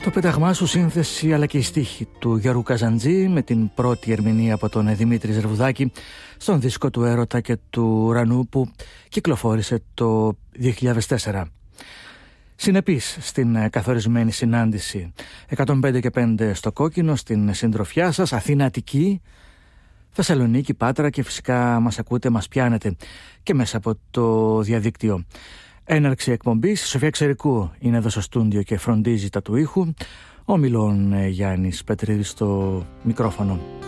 Το πέταγμά σου, σύνθεση αλλά και η στίχη του Γιώργου Καζαντζή με την πρώτη ερμηνεία από τον Δημήτρη Ζερβουδάκη στον δίσκο του Έρωτα και του Ουρανού που κυκλοφόρησε το 2004. Συνεπής στην καθορισμένη συνάντηση 105 και 5 στο Κόκκινο, στην συντροφιά σας, Αθήνα, Αττική, Θεσσαλονίκη, Πάτρα και φυσικά μας ακούτε, μας πιάνετε και μέσα από το διαδίκτυο. Έναρξη εκπομπής, η Σοφία Ξερικού είναι εδώ στο στούντιο και φροντίζει τα του ήχου. Ο Μιλών Γιάννης Πετρίδης στο μικρόφωνο.